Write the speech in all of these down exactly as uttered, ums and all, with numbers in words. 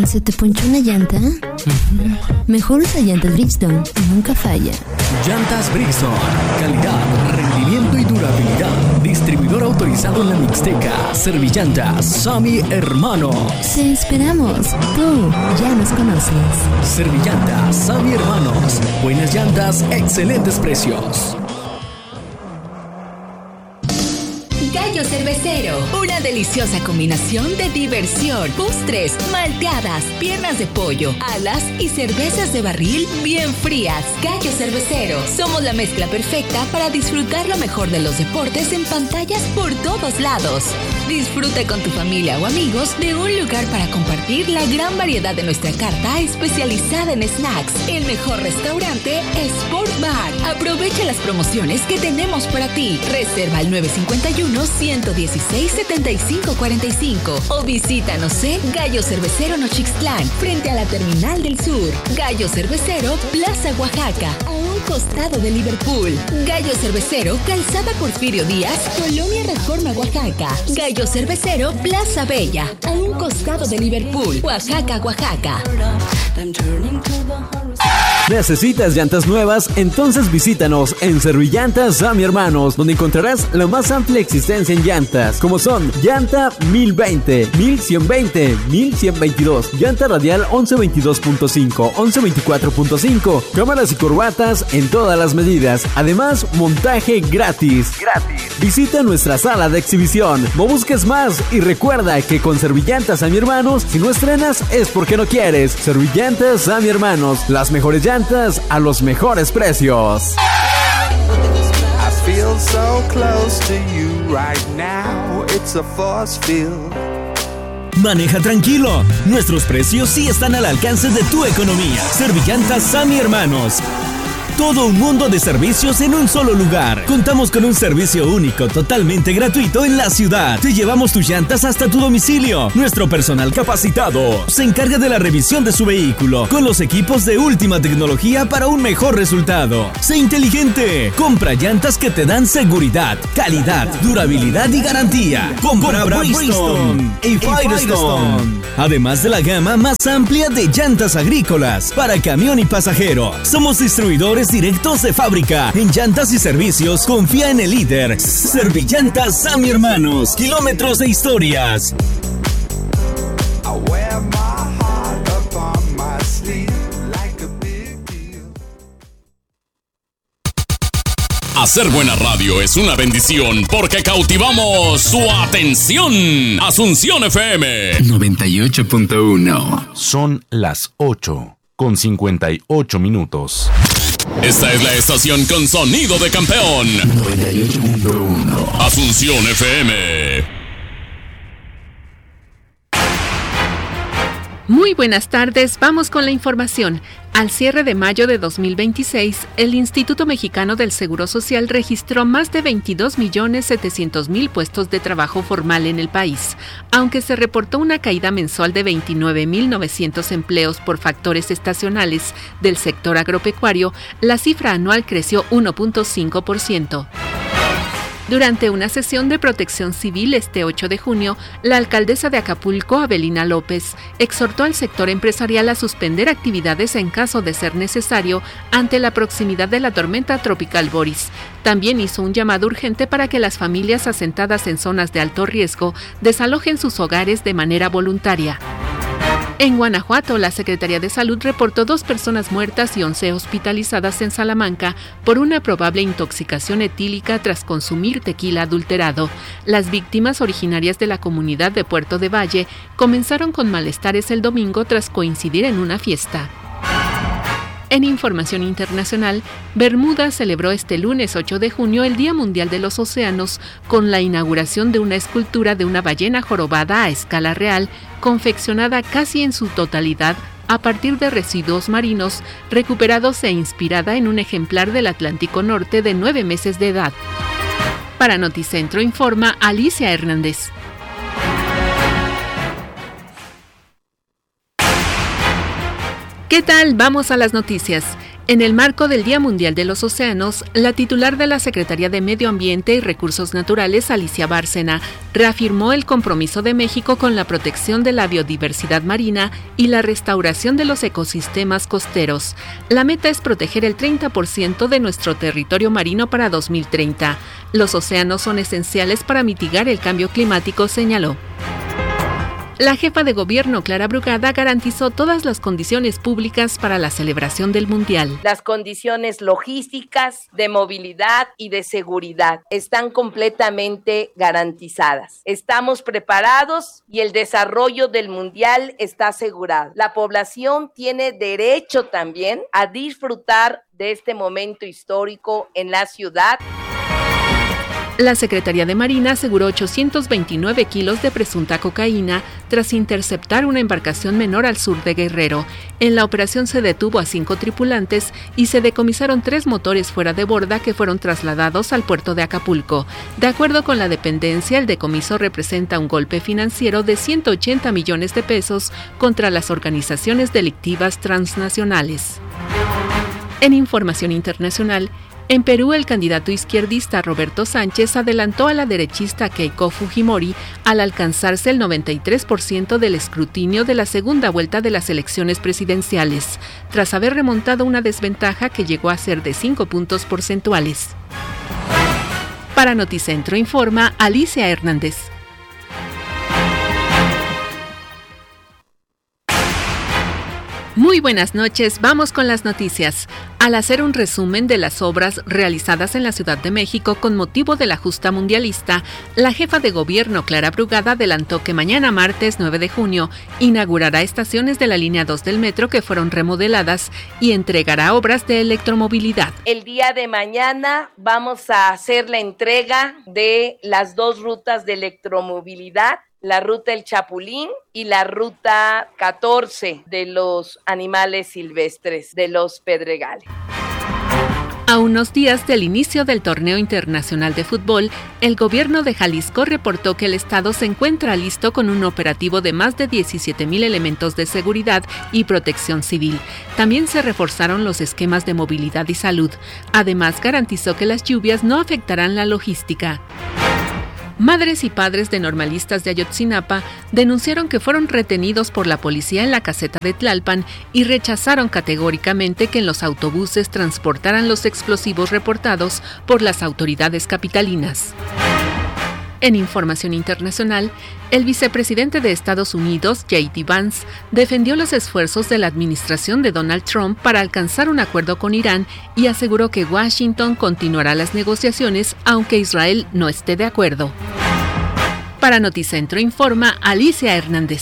¿Se te ponchó una llanta? Mejor usa llantas Bridgestone y nunca falla. Llantas Bridgestone. Calidad, rendimiento y durabilidad. Distribuidor autorizado en la Mixteca. Servillantas Sammy Hermanos. Te esperamos. Tú ya nos conoces. Servillantas Sammy Hermanos. Buenas llantas, excelentes precios. Gallo Cervecero, una deliciosa combinación de diversión, postres, malteadas, piernas de pollo, alas y cervezas de barril bien frías. Gallo Cervecero, somos la mezcla perfecta para disfrutar lo mejor de los deportes en pantallas por todos lados. Disfruta con tu familia o amigos de un lugar para compartir la gran variedad de nuestra carta especializada en snacks. El mejor restaurante Sport Bar. Aprovecha las promociones que tenemos para ti. Reserva al nueve cinco uno, uno uno seis, siete cinco cuatro cinco o visítanos en Gallo Cervecero Nochixtlán, frente a la Terminal del Sur. Gallo Cervecero, Plaza Oaxaca, a un costado de Liverpool. Gallo Cervecero, Calzada Porfirio Díaz, Colonia Reforma, Oaxaca. Gallo Cervecero, Plaza Bella, a un costado de Liverpool, Oaxaca, Oaxaca. ¿Necesitas llantas nuevas? Entonces visítanos en Servillantas Sammy Hermanos, donde encontrarás la más amplia existencia en llantas, como son llanta mil veinte, mil ciento veinte, mil ciento veintidós, llanta radial once veintidós punto cinco, once veinticuatro punto cinco, cámaras y curvatas en todas las medidas. Además, montaje gratis. Gratis. Visita nuestra sala de exhibición. No busques más y recuerda que con Servillantas Sammy Hermanos, si no estrenas es porque no quieres. Servillantas Sammy Hermanos, las mejores llantas a los mejores precios. I feel so close to you right now. It's a force field. Maneja tranquilo. Nuestros precios sí están al alcance de tu economía. Servillantas Sammy Hermanos. Todo un mundo de servicios en un solo lugar. Contamos con un servicio único, totalmente gratuito en la ciudad. Te llevamos tus llantas hasta tu domicilio. Nuestro personal capacitado se encarga de la revisión de su vehículo con los equipos de última tecnología para un mejor resultado. Sé inteligente. Compra llantas que te dan seguridad, calidad, durabilidad y garantía. Compra, Compra Bridgestone y Firestone. Además de la gama más amplia de llantas agrícolas para camión y pasajero. Somos distribuidores directos de fábrica en llantas y servicios. Confía en el líder. Servillantas Sammy Hermanos. Kilómetros de historias. Hacer buena radio es una bendición porque cautivamos su atención. Asunción F M noventa y ocho punto uno. Son las ocho con cincuenta y ocho minutos. Esta es la estación con sonido de campeón. noventa y ocho punto uno. Asunción F M. Muy buenas tardes, vamos con la información. Al cierre de mayo de dos mil veintiséis, el Instituto Mexicano del Seguro Social registró más de veintidós millones setecientos mil puestos de trabajo formal en el país, aunque se reportó una caída mensual de veintinueve mil novecientos empleos por factores estacionales del sector agropecuario. La cifra anual creció uno punto cinco por ciento. Durante una sesión de protección civil este ocho de junio, la alcaldesa de Acapulco, Avelina López, exhortó al sector empresarial a suspender actividades en caso de ser necesario ante la proximidad de la tormenta tropical Boris. También hizo un llamado urgente para que las familias asentadas en zonas de alto riesgo desalojen sus hogares de manera voluntaria. En Guanajuato, la Secretaría de Salud reportó dos personas muertas y once hospitalizadas en Salamanca por una probable intoxicación etílica tras consumir tequila adulterado. Las víctimas, originarias de la comunidad de Puerto de Valle, comenzaron con malestares el domingo tras coincidir en una fiesta. En información internacional, Bermuda celebró este lunes ocho de junio el Día Mundial de los Océanos con la inauguración de una escultura de una ballena jorobada a escala real, confeccionada casi en su totalidad a partir de residuos marinos recuperados e inspirada en un ejemplar del Atlántico Norte de nueve meses de edad. Para Noticentro informa Alicia Hernández. ¿Qué tal? Vamos a las noticias. En el marco del Día Mundial de los Océanos, la titular de la Secretaría de Medio Ambiente y Recursos Naturales, Alicia Bárcena, reafirmó el compromiso de México con la protección de la biodiversidad marina y la restauración de los ecosistemas costeros. La meta es proteger el treinta por ciento de nuestro territorio marino para dos mil treinta. Los océanos son esenciales para mitigar el cambio climático, señaló. La jefa de gobierno, Clara Brugada, garantizó todas las condiciones públicas para la celebración del Mundial. Las condiciones logísticas, de movilidad y de seguridad están completamente garantizadas. Estamos preparados y el desarrollo del Mundial está asegurado. La población tiene derecho también a disfrutar de este momento histórico en la ciudad. La Secretaría de Marina aseguró ochocientos veintinueve kilos de presunta cocaína tras interceptar una embarcación menor al sur de Guerrero. En la operación se detuvo a cinco tripulantes y se decomisaron tres motores fuera de borda que fueron trasladados al puerto de Acapulco. De acuerdo con la dependencia, el decomiso representa un golpe financiero de ciento ochenta millones de pesos contra las organizaciones delictivas transnacionales. En información internacional, en Perú, el candidato izquierdista Roberto Sánchez adelantó a la derechista Keiko Fujimori al alcanzarse el noventa y tres por ciento del escrutinio de la segunda vuelta de las elecciones presidenciales, tras haber remontado una desventaja que llegó a ser de cinco puntos porcentuales. Para Noticentro informa Alicia Hernández. Muy buenas noches, vamos con las noticias. Al hacer un resumen de las obras realizadas en la Ciudad de México con motivo de la justa mundialista, la jefa de gobierno, Clara Brugada, adelantó que mañana martes nueve de junio inaugurará estaciones de la línea dos del metro que fueron remodeladas y entregará obras de electromovilidad. El día de mañana vamos a hacer la entrega de las dos rutas de electromovilidad, la ruta El Chapulín y la ruta catorce de los animales silvestres de los Pedregales. A unos días del inicio del torneo internacional de fútbol, el gobierno de Jalisco reportó que el estado se encuentra listo con un operativo de más de diecisiete mil elementos de seguridad y protección civil. También se reforzaron los esquemas de movilidad y salud. Además, garantizó que las lluvias no afectarán la logística. Madres y padres de normalistas de Ayotzinapa denunciaron que fueron retenidos por la policía en la caseta de Tlalpan y rechazaron categóricamente que en los autobuses transportaran los explosivos reportados por las autoridades capitalinas. En información internacional, el vicepresidente de Estados Unidos, J D Vance, defendió los esfuerzos de la administración de Donald Trump para alcanzar un acuerdo con Irán y aseguró que Washington continuará las negociaciones aunque Israel no esté de acuerdo. Para Noticentro informa Alicia Hernández.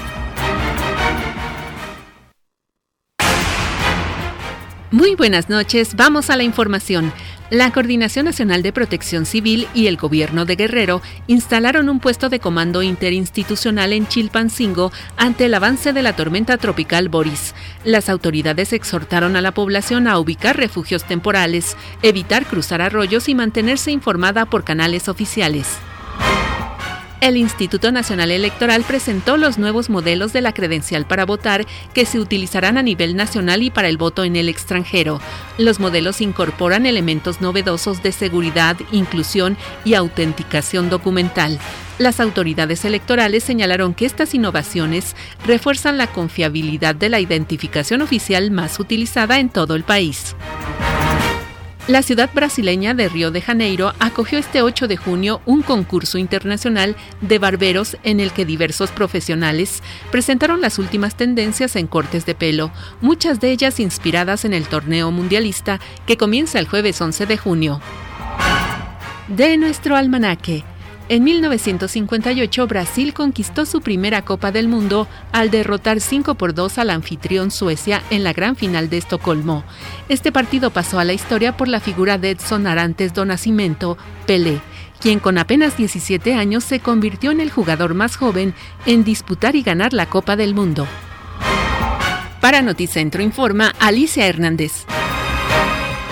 Muy buenas noches, vamos a la información. La Coordinación Nacional de Protección Civil y el Gobierno de Guerrero instalaron un puesto de comando interinstitucional en Chilpancingo ante el avance de la tormenta tropical Boris. Las autoridades exhortaron a la población a ubicar refugios temporales, evitar cruzar arroyos y mantenerse informada por canales oficiales. El Instituto Nacional Electoral presentó los nuevos modelos de la credencial para votar que se utilizarán a nivel nacional y para el voto en el extranjero. Los modelos incorporan elementos novedosos de seguridad, inclusión y autenticación documental. Las autoridades electorales señalaron que estas innovaciones refuerzan la confiabilidad de la identificación oficial más utilizada en todo el país. La ciudad brasileña de Río de Janeiro acogió este ocho de junio un concurso internacional de barberos en el que diversos profesionales presentaron las últimas tendencias en cortes de pelo, muchas de ellas inspiradas en el torneo mundialista que comienza el jueves once de junio. De nuestro almanaque. En mil novecientos cincuenta y ocho, Brasil conquistó su primera Copa del Mundo al derrotar cinco por dos al anfitrión Suecia en la gran final de Estocolmo. Este partido pasó a la historia por la figura de Edson Arantes do Nascimento, Pelé, quien con apenas diecisiete años se convirtió en el jugador más joven en disputar y ganar la Copa del Mundo. Para Noticentro informa Alicia Hernández.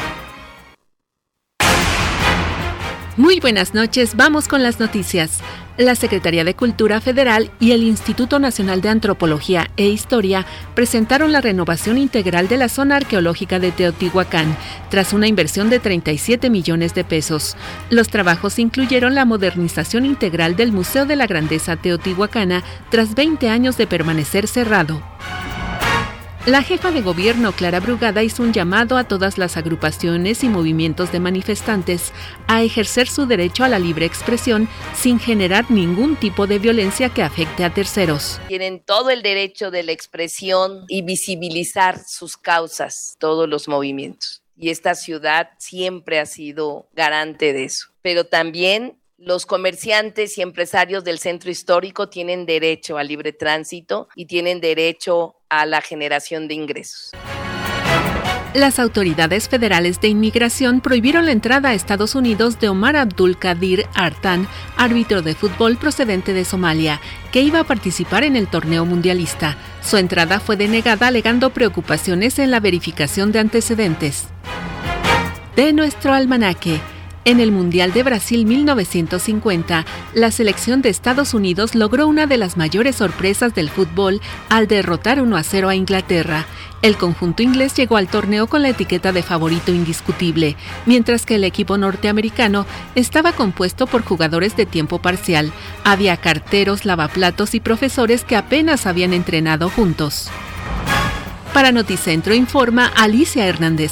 Muy buenas noches, vamos con las noticias. La Secretaría de Cultura Federal y el Instituto Nacional de Antropología e Historia presentaron la renovación integral de la zona arqueológica de Teotihuacán, tras una inversión de treinta y siete millones de pesos. Los trabajos incluyeron la modernización integral del Museo de la Grandeza Teotihuacana, tras veinte años de permanecer cerrado. La jefa de gobierno, Clara Brugada, hizo un llamado a todas las agrupaciones y movimientos de manifestantes a ejercer su derecho a la libre expresión sin generar ningún tipo de violencia que afecte a terceros. Tienen todo el derecho de la expresión y visibilizar sus causas, todos los movimientos. Y esta ciudad siempre ha sido garante de eso. Pero también los comerciantes y empresarios del centro histórico tienen derecho al libre tránsito y tienen derecho a la generación de ingresos. Las autoridades federales de inmigración prohibieron la entrada a Estados Unidos de Omar Abdul Qadir Artan, árbitro de fútbol procedente de Somalia, que iba a participar en el torneo mundialista. Su entrada fue denegada alegando preocupaciones en la verificación de antecedentes. De nuestro almanaque. En el Mundial de Brasil mil novecientos cincuenta, la selección de Estados Unidos logró una de las mayores sorpresas del fútbol al derrotar uno a cero a Inglaterra. El conjunto inglés llegó al torneo con la etiqueta de favorito indiscutible, mientras que el equipo norteamericano estaba compuesto por jugadores de tiempo parcial. Había carteros, lavaplatos y profesores que apenas habían entrenado juntos. Para Noticentro informa Alicia Hernández.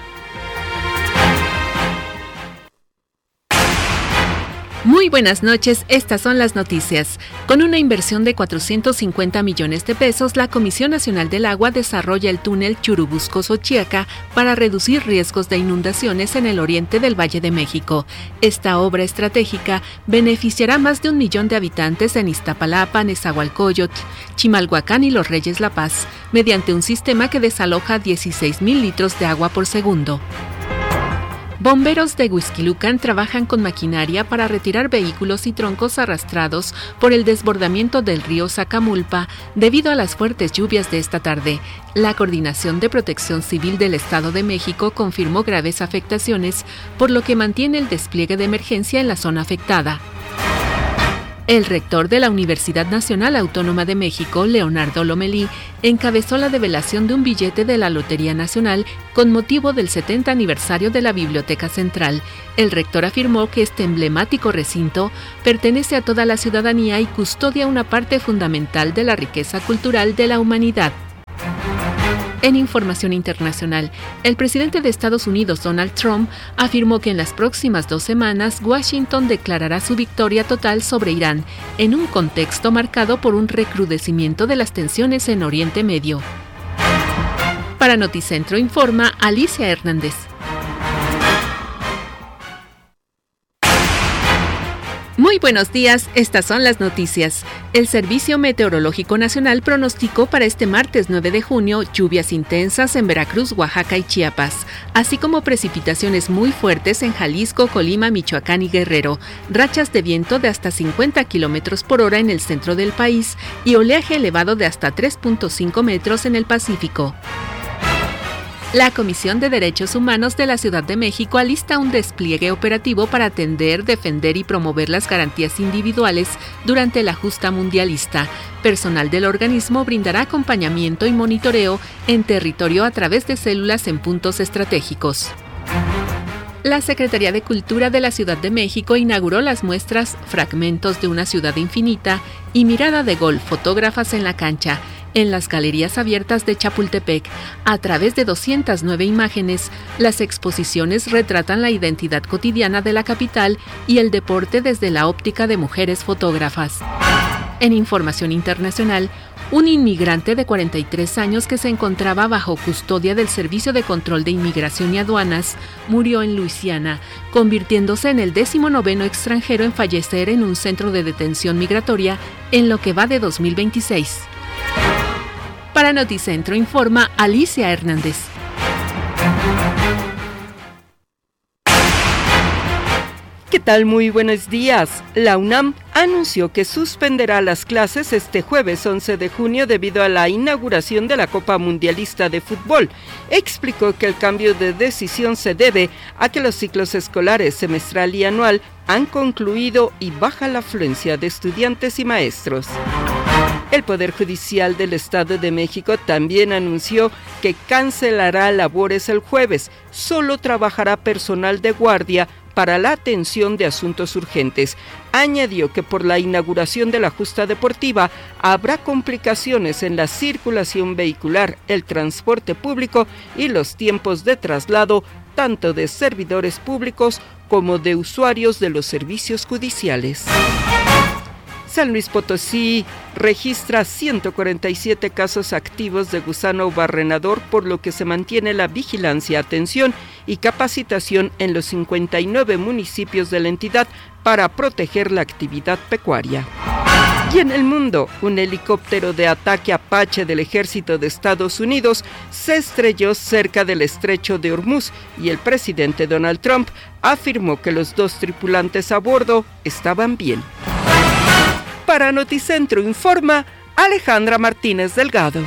Muy buenas noches, estas son las noticias. Con una inversión de cuatrocientos cincuenta millones de pesos, la Comisión Nacional del Agua desarrolla el túnel Churubusco-Xochiaca para reducir riesgos de inundaciones en el oriente del Valle de México. Esta obra estratégica beneficiará a más de un millón de habitantes en Iztapalapa, Nezahualcóyotl, Chimalhuacán y Los Reyes La Paz, mediante un sistema que desaloja dieciséis mil litros de agua por segundo. Bomberos de Huixquilucan trabajan con maquinaria para retirar vehículos y troncos arrastrados por el desbordamiento del río Zacamulpa debido a las fuertes lluvias de esta tarde. La Coordinación de Protección Civil del Estado de México confirmó graves afectaciones, por lo que mantiene el despliegue de emergencia en la zona afectada. El rector de la Universidad Nacional Autónoma de México, Leonardo Lomelí, encabezó la develación de un billete de la Lotería Nacional con motivo del setenta aniversario de la Biblioteca Central. El rector afirmó que este emblemático recinto pertenece a toda la ciudadanía y custodia una parte fundamental de la riqueza cultural de la humanidad. En información internacional, el presidente de Estados Unidos, Donald Trump, afirmó que en las próximas dos semanas Washington declarará su victoria total sobre Irán, en un contexto marcado por un recrudecimiento de las tensiones en Oriente Medio. Para Noticentro informa Alicia Hernández. Muy buenos días, estas son las noticias. El Servicio Meteorológico Nacional pronosticó para este martes nueve de junio lluvias intensas en Veracruz, Oaxaca y Chiapas, así como precipitaciones muy fuertes en Jalisco, Colima, Michoacán y Guerrero, rachas de viento de hasta cincuenta kilómetros por hora en el centro del país y oleaje elevado de hasta tres punto cinco metros en el Pacífico. La Comisión de Derechos Humanos de la Ciudad de México alista un despliegue operativo para atender, defender y promover las garantías individuales durante la justa mundialista. Personal del organismo brindará acompañamiento y monitoreo en territorio a través de células en puntos estratégicos. La Secretaría de Cultura de la Ciudad de México inauguró las muestras Fragmentos de una ciudad infinita y Mirada de Gol, fotógrafas en la cancha, en las galerías abiertas de Chapultepec. A través de doscientas nueve imágenes, las exposiciones retratan la identidad cotidiana de la capital y el deporte desde la óptica de mujeres fotógrafas. En información internacional, un inmigrante de cuarenta y tres años que se encontraba bajo custodia del Servicio de Control de Inmigración y Aduanas murió en Luisiana, convirtiéndose en el décimo noveno extranjero en fallecer en un centro de detención migratoria en lo que va de dos mil veintiséis. Para Noticentro informa Alicia Hernández. ¿Qué tal? Muy buenos días. La UNAM anunció que suspenderá las clases este jueves once de junio debido a la inauguración de la Copa Mundialista de Fútbol. Explicó que el cambio de decisión se debe a que los ciclos escolares semestral y anual han concluido y baja la afluencia de estudiantes y maestros. El Poder Judicial del Estado de México también anunció que cancelará labores el jueves. Solo trabajará personal de guardia para la atención de asuntos urgentes. Añadió que por la inauguración de la justa deportiva habrá complicaciones en la circulación vehicular, el transporte público y los tiempos de traslado tanto de servidores públicos como de usuarios de los servicios judiciales. San Luis Potosí registra ciento cuarenta y siete casos activos de gusano barrenador, por lo que se mantiene la vigilancia, atención y capacitación en los cincuenta y nueve municipios de la entidad para proteger la actividad pecuaria. Y en el mundo, un helicóptero de ataque Apache del ejército de Estados Unidos se estrelló cerca del estrecho de Hormuz y el presidente Donald Trump afirmó que los dos tripulantes a bordo estaban bien. Para Noticentro informa Alejandra Martínez Delgado.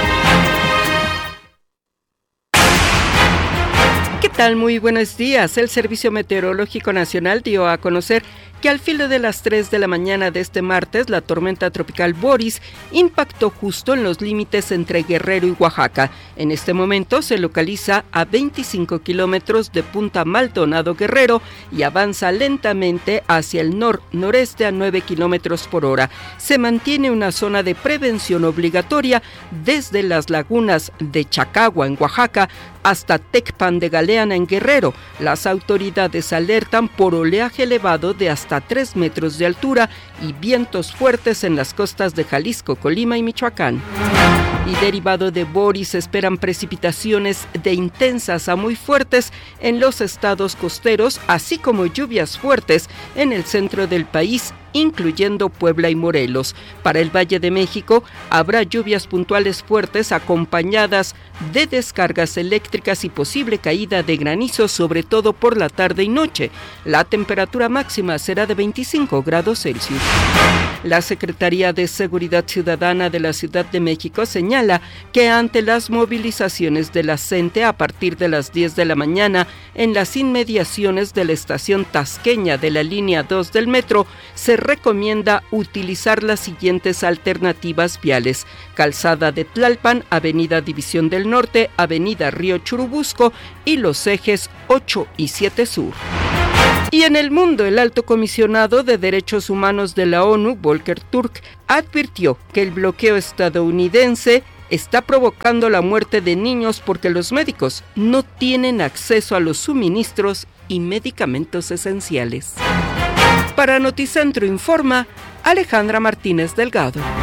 ¿Qué tal? Muy buenos días. El Servicio Meteorológico Nacional dio a conocer que al filo de las tres de la mañana de este martes, la tormenta tropical Boris impactó justo en los límites entre Guerrero y Oaxaca. En este momento se localiza a veinticinco kilómetros de Punta Maldonado, Guerrero, y avanza lentamente hacia el nor-noreste a nueve kilómetros por hora. Se mantiene una zona de prevención obligatoria desde las lagunas de Chacagua, en Oaxaca, hasta Tecpan de Galeana, en Guerrero. Las autoridades alertan por oleaje elevado de hasta tres metros de altura y vientos fuertes en las costas de Jalisco, Colima y Michoacán. Y derivado de Boris esperan precipitaciones de intensas a muy fuertes en los estados costeros, así como lluvias fuertes en el centro del país, incluyendo Puebla y Morelos. Para el Valle de México habrá lluvias puntuales fuertes acompañadas de descargas eléctricas y posible caída de granizo, sobre todo por la tarde y noche. La temperatura máxima será de veinticinco grados Celsius. La Secretaría de Seguridad Ciudadana de la Ciudad de México señala que ante las movilizaciones de la CENTE a partir de las diez de la mañana en las inmediaciones de la estación tasqueña de la línea dos del metro, se recomienda utilizar las siguientes alternativas viales: Calzada de Tlalpan, Avenida División del Norte, Avenida Río Churubusco y los ejes ocho y siete Sur. Y en el mundo, el alto comisionado de Derechos Humanos de la ONU, Volker Turk, advirtió que el bloqueo estadounidense está provocando la muerte de niños porque los médicos no tienen acceso a los suministros y medicamentos esenciales. Para Noticentro informa Alejandra Martínez Delgado.